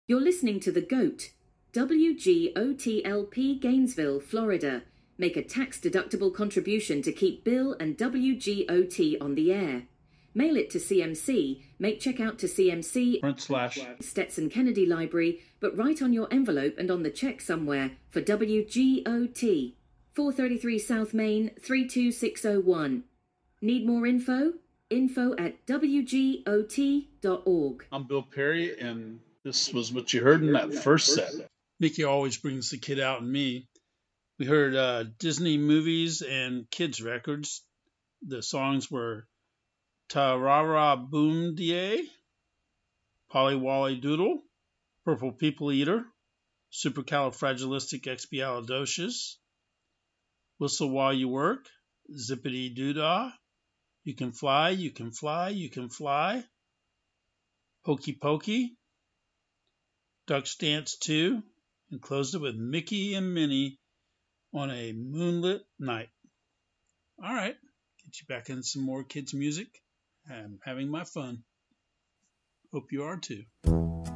You're listening to The GOAT, WGOTLP Gainesville, Florida. Make a tax-deductible contribution to keep Bill and WGOT on the air. Mail it to CMC, make check out to CMC, Stetson Kennedy Library, but write on your envelope and on the check somewhere for WGOT. 433 South Main, 32601. Need more info? info@wgot.org. I'm Bill Perry, and this was what you heard in that first set. Mickey always brings the kid out in me. We heard Disney movies and kids records. The songs were Ta-Ra-Ra Boom Die, Polly Wolly Doodle, Purple People Eater, Supercalifragilisticexpialidocious, Whistle While You Work, Zippity Doodah, You Can Fly, You Can Fly, You Can Fly, Hokey Pokey, Ducks Dance 2, and closed it with Mickey and Minnie on a Moonlit Night. All right, get you back in some more kids' music. I'm having my fun. Hope you are too.